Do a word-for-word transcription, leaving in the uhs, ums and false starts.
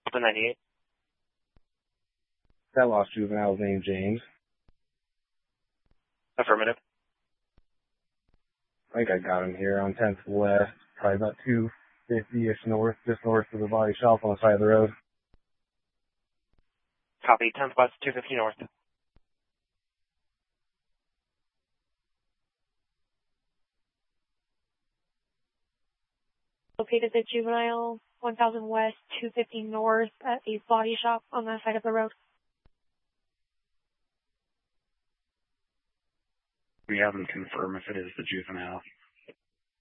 The ninety-eight. That lost juvenile named James. Affirmative. I think I got him here on tenth West, probably about two fifty-ish north, just north of the body shop on the side of the road. Copy. tenth West, two fifty North. Located at Juvenile, one thousand West, two fifty North at the body shop on that side of the road. We have them confirm if it is the juvenile.